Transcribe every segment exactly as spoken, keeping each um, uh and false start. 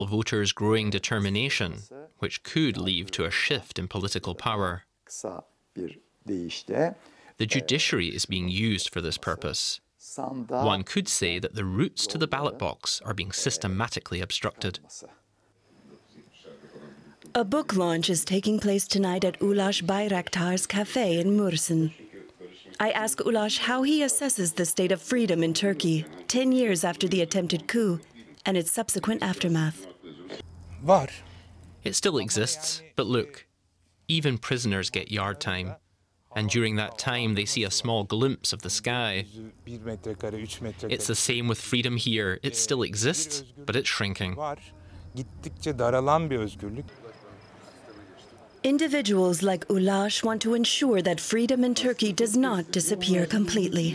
voters' growing determination, which could lead to a shift in political power. The judiciary is being used for this purpose. One could say that the routes to the ballot box are being systematically obstructed. A book launch is taking place tonight at Ulaş Bayraktar's cafe in Mursin. I ask Ulaş how he assesses the state of freedom in Turkey, ten years after the attempted coup and its subsequent aftermath. It still exists, but look, even prisoners get yard time. And during that time, they see a small glimpse of the sky. It's the same with freedom here. It still exists, but it's shrinking. Individuals like Ulaş want to ensure that freedom in Turkey does not disappear completely.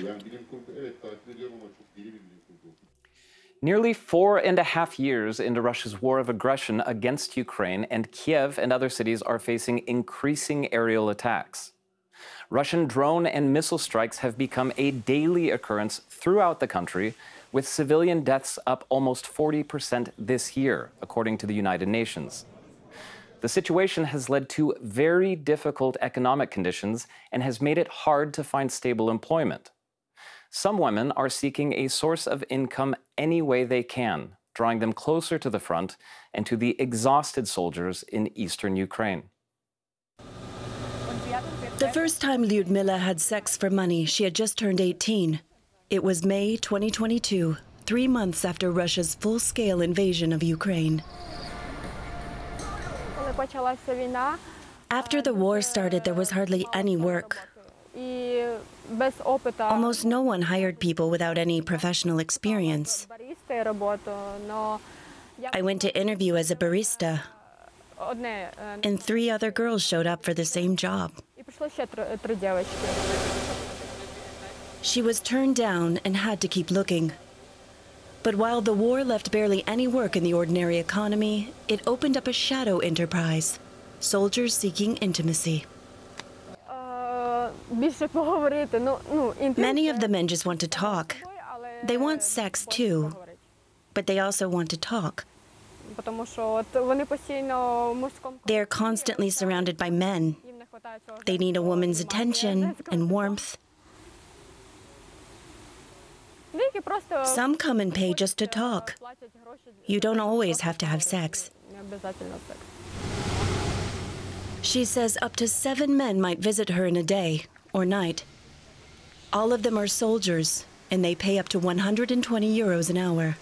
Nearly four and a half years into Russia's war of aggression against Ukraine, and Kiev and other cities are facing increasing aerial attacks. Russian drone and missile strikes have become a daily occurrence throughout the country, with civilian deaths up almost forty percent this year, according to the United Nations. The situation has led to very difficult economic conditions and has made it hard to find stable employment. Some women are seeking a source of income any way they can, drawing them closer to the front and to the exhausted soldiers in eastern Ukraine. The first time Lyudmila had sex for money, she had just turned eighteen. It was May twenty twenty-two, three months after Russia's full-scale invasion of Ukraine. After the war started, there was hardly any work. Almost no one hired people without any professional experience. I went to interview as a barista, and three other girls showed up for the same job. She was turned down and had to keep looking. But while the war left barely any work in the ordinary economy, it opened up a shadow enterprise, soldiers seeking intimacy. Many of the men just want to talk. They want sex too, but they also want to talk. They're constantly surrounded by men. They need a woman's attention and warmth. Some come and pay just to talk. You don't always have to have sex. She says up to seven men might visit her in a day or night. All of them are soldiers, and they pay up to one hundred twenty euros an hour.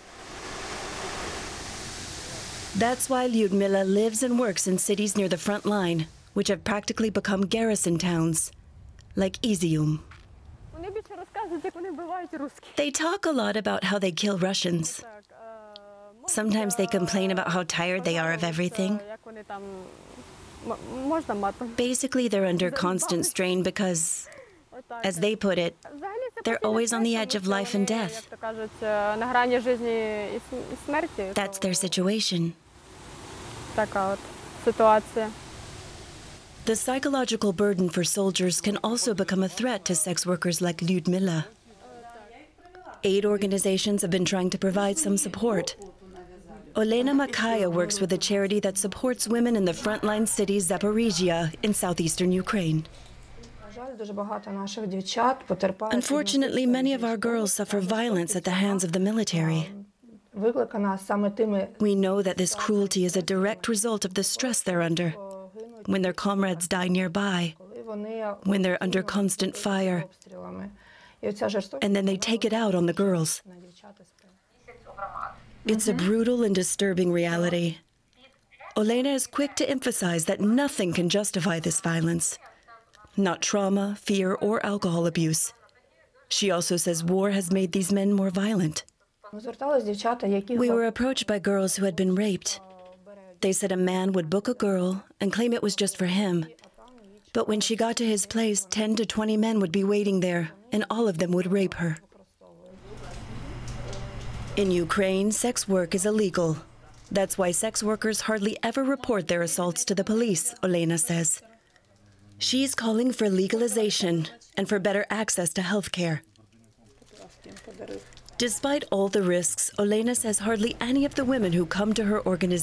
That's why Lyudmila lives and works in cities near the front line, which have practically become garrison towns, like Izium. They talk a lot about how they kill Russians. Sometimes they complain about how tired they are of everything. Basically, they're under constant strain because, as they put it, they're always on the edge of life and death. That's their situation. The psychological burden for soldiers can also become a threat to sex workers like Lyudmila. Aid organizations have been trying to provide some support. Olena Makaya works with a charity that supports women in the frontline city Zaporizhia in southeastern Ukraine. Unfortunately, many of our girls suffer violence at the hands of the military. We know that this cruelty is a direct result of the stress they're under, when their comrades die nearby, when they're under constant fire, and then they take it out on the girls. It's a brutal and disturbing reality. Olena is quick to emphasize that nothing can justify this violence. Not trauma, fear, or alcohol abuse. She also says war has made these men more violent. We were approached by girls who had been raped. They said a man would book a girl and claim it was just for him. But when she got to his place, ten to twenty men would be waiting there, and all of them would rape her. In Ukraine, sex work is illegal. That's why sex workers hardly ever report their assaults to the police, Olena says. She's calling for legalization and for better access to health care. Despite all the risks, Olena says hardly any of the women who come to her organization